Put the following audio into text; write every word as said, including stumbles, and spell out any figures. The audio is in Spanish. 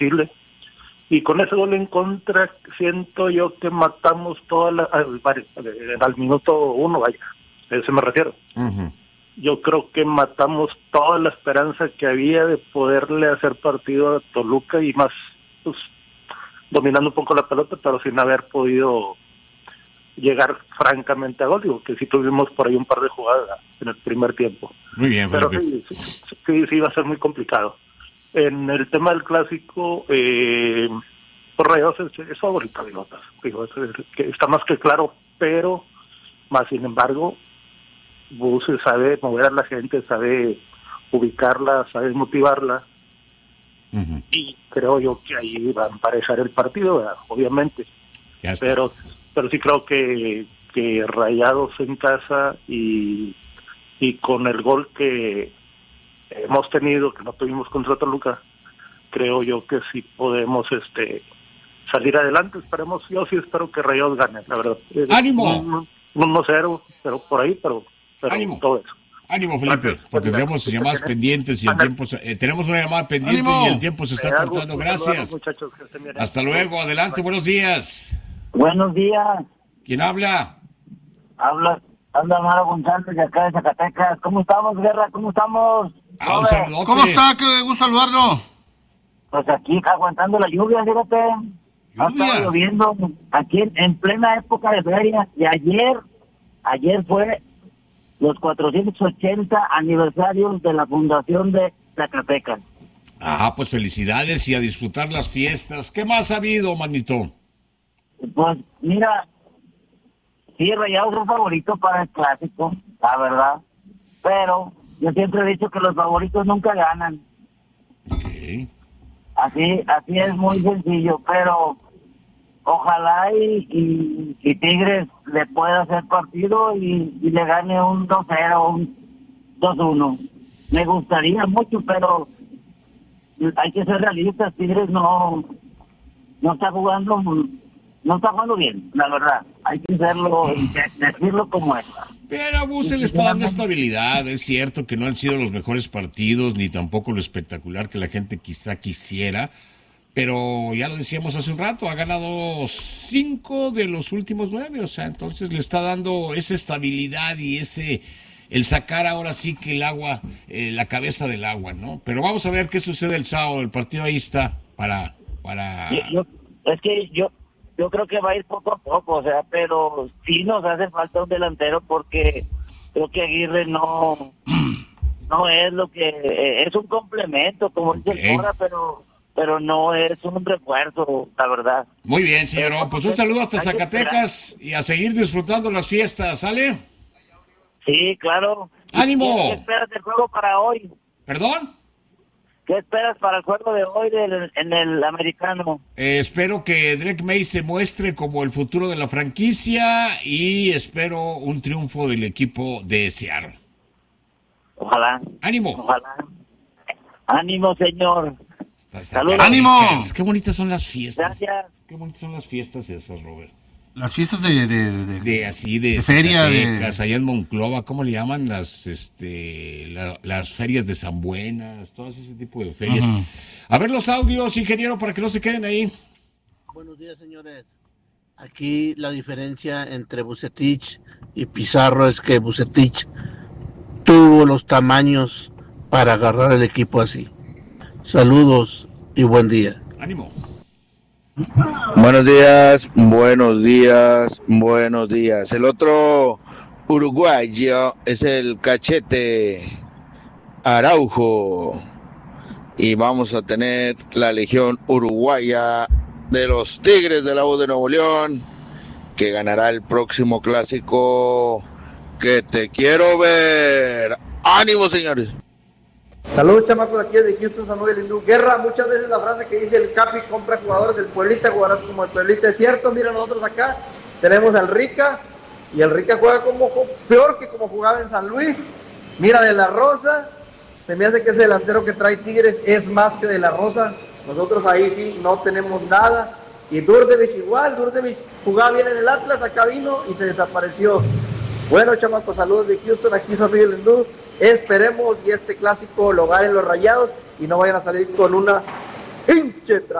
indiscutible. Y con ese gol en contra, siento yo que matamos toda la... Al, al minuto uno, vaya, a eso me refiero. Uh-huh. Yo creo que matamos toda la esperanza que había de poderle hacer partido a Toluca y más, pues, dominando un poco la pelota, pero sin haber podido llegar francamente a gol. Digo que sí tuvimos por ahí un par de jugadas en el primer tiempo. Muy bien, pero sí, sí, sí, sí, va a ser muy complicado. En el tema del clásico, eh, por Rayados es, es favorito de Lotas. Digo, es, es, que está más que claro, pero más sin embargo, Buse sabe mover a la gente, sabe ubicarla, sabe motivarla. Uh-huh. Y creo yo que ahí va a emparejar el partido, ¿verdad? Obviamente. Pero pero sí creo que, que Rayados en casa y, y con el gol que hemos tenido, que no tuvimos contra Toluca, creo yo que sí podemos este salir adelante. Esperemos, yo sí espero que Rayados gane, la verdad. ¡Ánimo! uno cero, pero por ahí, pero, pero ¡ánimo! Todo eso. Ánimo, Felipe, porque tenemos llamadas pendientes y el tiempo se, eh, tenemos una llamada pendiente ¡ánimo! Y el tiempo se está cortando. Gracias. Hasta luego, adelante, buenos días. Buenos días. ¿Quién habla? Habla, habla Mara González de acá de Zacatecas. ¿Cómo estamos, Guerra? ¿Cómo estamos? Ah, un saludote. ¿Cómo está? Qué gusto saludarlo. Pues aquí aguantando la lluvia, fíjate. Ha estado lloviendo aquí en, en plena época de feria. Y ayer, ayer fue los cuatrocientos ochenta aniversarios de la fundación de Zacatecas. Ah, pues felicidades y a disfrutar las fiestas. ¿Qué más ha habido, manito? Pues mira, sí, Rayados es favorito para el clásico, la verdad. Pero yo siempre he dicho que los favoritos nunca ganan. Okay. Así, así es muy sencillo, pero ojalá y, y, y Tigres le pueda hacer partido y, y le gane un dos cero, un dos uno. Me gustaría mucho, pero hay que ser realistas. Tigres no, no está jugando, no está jugando bien, la verdad. Hay que hacerlo, decirlo como es. Pero a Buse le está dando estabilidad. Es cierto que no han sido los mejores partidos, ni tampoco lo espectacular que la gente quizá quisiera. Pero ya lo decíamos hace un rato, ha ganado cinco de los últimos nueve, o sea, entonces le está dando esa estabilidad y ese, el sacar ahora sí que el agua, eh, la cabeza del agua, ¿no? Pero vamos a ver qué sucede el sábado, el partido ahí está para... para... Yo, yo, es que yo, yo creo que va a ir poco a poco, o sea, pero sí nos hace falta un delantero porque creo que Aguirre no, no es lo que, eh, es un complemento, como dice okay. el Cora, pero... pero no es un refuerzo, la verdad. Muy bien, señor. Pues un saludo hasta Zacatecas y a seguir disfrutando las fiestas, ¿sale? Sí, claro. ¡Ánimo! ¿Qué esperas del juego para hoy? ¿Perdón? ¿Qué esperas para el juego de hoy del, en el americano? Eh, espero que Drake May se muestre como el futuro de la franquicia y espero un triunfo del equipo de Seattle. Ojalá. ¡Ánimo! Ojalá. ¡Ánimo, señor! ¡Saludos! ¡Ánimo! Qué bonitas son las fiestas. Gracias. Qué bonitas son las fiestas esas, Robert. Las fiestas de... De, de, de así, de... de feria, de... allá en Monclova, ¿cómo le llaman? Las, este... La, las ferias de San Buenas, todas ese tipo de ferias. Uh-huh. A ver los audios, ingeniero, para que no se queden ahí. Buenos días, señores. Aquí la diferencia entre Vucetich y Pizarro es que Vucetich tuvo los tamaños para agarrar el equipo así. Saludos y buen día. Ánimo. Buenos días, buenos días, buenos días. El otro uruguayo es el Cachete Araujo. Y vamos a tener la legión uruguaya de los Tigres de la U de Nuevo León, que ganará el próximo clásico. Que te quiero ver. ¡Ánimo, señores! Saludos, chamacos, aquí de Houston, San Luis Lindú. Guerra, muchas veces la frase que dice el Capi compra jugadores del Pueblita, jugarás como el Pueblita, es cierto. Mira, nosotros acá tenemos al Rica, y el Rica juega como peor que como jugaba en San Luis. Mira, De La Rosa, se me hace que ese delantero que trae Tigres es más que De La Rosa. Nosotros ahí sí no tenemos nada. Y Durdevich igual, Durdevich jugaba bien en el Atlas, acá vino y se desapareció. Bueno, chamacos, saludos de Houston, aquí San Luis Lindú. Esperemos y este clásico lo ganen los Rayados y no vayan a salir con una Hinche